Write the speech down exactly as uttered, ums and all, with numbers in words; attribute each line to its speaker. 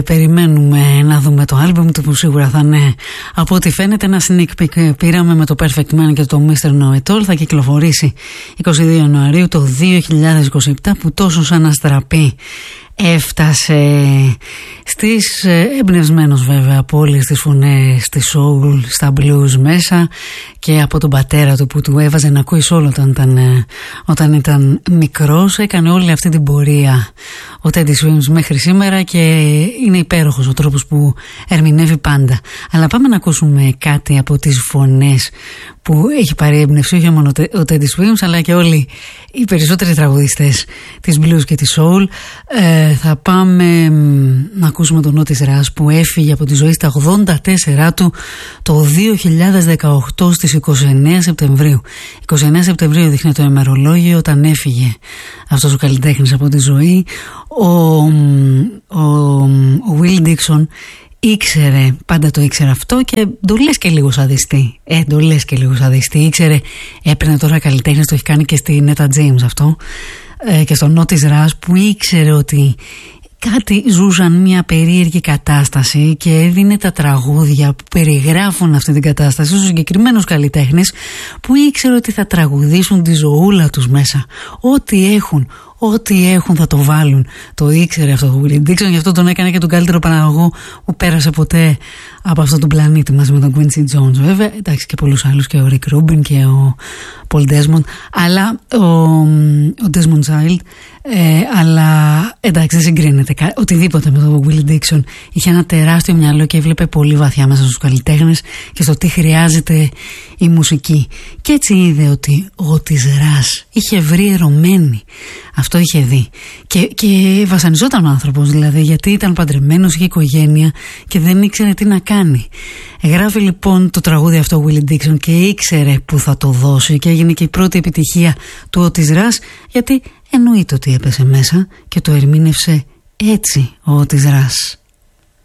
Speaker 1: και περιμένουμε να δούμε το άλμπουμ του που σίγουρα θα είναι, από ό,τι φαίνεται, ένα sneak peek πήραμε με το Perfect Man και το μίστερ Know It All. Θα κυκλοφορήσει εικοστή δεύτερη Ιανουαρίου το δύο χιλιάδες είκοσι επτά, που τόσο σαν να στραπεί έφτασε στις, εμπνευσμένος βέβαια από όλες τις φωνές στη soul, στα blues μέσα, και από τον πατέρα του που του έβαζε να ακούει soul όταν ήταν, όταν ήταν μικρός. Έκανε όλη αυτή την πορεία ο Teddy Swims μέχρι σήμερα και είναι υπέροχος ο τρόπος που ερμηνεύει πάντα. Αλλά πάμε να ακούσουμε κάτι από τις φωνές που έχει πάρει έμπνευση, όχι μόνο ο Teddy Swims αλλά και όλοι οι περισσότεροι τραγουδιστές της blues και της soul. Ε, θα πάμε να ακούσουμε τον Otis Rush, που έφυγε από τη ζωή στα ογδόντα τέσσερα του το δύο χιλιάδες δεκαοκτώ στις είκοσι εννέα Σεπτεμβρίου. είκοσι εννέα Σεπτεμβρίου δείχνει το ημερολόγιο όταν έφυγε αυτός ο καλλιτέχνης από τη ζωή. Ο, ο, ο Will Dixon ήξερε, πάντα το ήξερε αυτό, και το λες και λίγο σαδιστή. Ε, το λες και λίγο σαδιστή. Ήξερε, έπαιρνε τώρα καλλιτέχνης, το έχει κάνει και στη Netta James αυτό, ε, και στον Otis Rush, που ήξερε ότι κάτι ζούσαν μια περίεργη κατάσταση και έδινε τα τραγούδια που περιγράφουν αυτή την κατάσταση στους συγκεκριμένους καλλιτέχνες, που ήξερε ότι θα τραγουδήσουν τη ζωούλα τους μέσα. Ό,τι έχουν, ό,τι έχουν θα το βάλουν. Το ήξερε αυτό το Willie Dixon, γι' αυτό τον έκανε και τον καλύτερο παραγωγό που πέρασε ποτέ από αυτόν τον πλανήτη, μαζί με τον Quincy Jones βέβαια, εντάξει, και πολλούς άλλους, και ο Rick Rubin και ο Paul Desmond, αλλά ο, ο Desmond Child, ε, αλλά εντάξει, δεν συγκρίνεται οτιδήποτε με τον Willie Dixon. Είχε ένα τεράστιο μυαλό και έβλεπε πολύ βαθιά μέσα στους καλλιτέχνες και στο τι χρειάζεται η μουσική. Και έτσι είδε ότι ο Otis Rush είχε βρει ερωμένη. Αυτό είχε δει. Και, και βασανιζόταν ο άνθρωπος, δηλαδή, γιατί ήταν παντρεμένος, είχε οικογένεια και δεν ήξερε τι να κάνει. Γράφει λοιπόν το τραγούδι αυτό ο Willie Dixon και ήξερε που θα το δώσει, και έγινε και η πρώτη επιτυχία του Otis Rush, γιατί εννοείται ότι έπεσε μέσα και το ερμήνευσε έτσι ο Otis Rush.